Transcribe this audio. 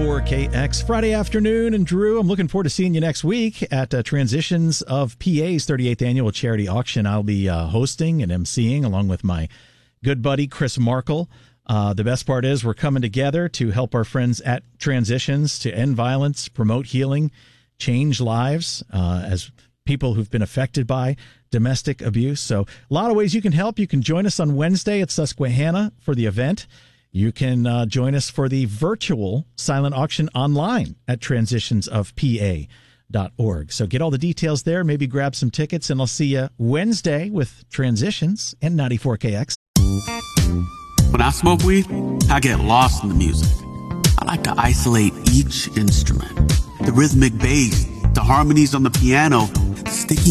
94KX Friday afternoon. And Drew, I'm looking forward to seeing you next week at Transitions of PA's 38th annual charity auction. I'll be hosting and emceeing along with my good buddy Chris Markle. The best part is we're coming together to help our friends at Transitions to end violence, promote healing, change lives as people who've been affected by domestic abuse. So a lot of ways you can help. You can join us on Wednesday at Susquehanna for the event. You can join us for the virtual silent auction online at transitionsofpa.org. So get all the details there. Maybe grab some tickets, and I'll see you Wednesday with Transitions and 94KX. When I smoke weed, I get lost in the music. I like to isolate each instrument. The rhythmic bass, the harmonies on the piano, the sticky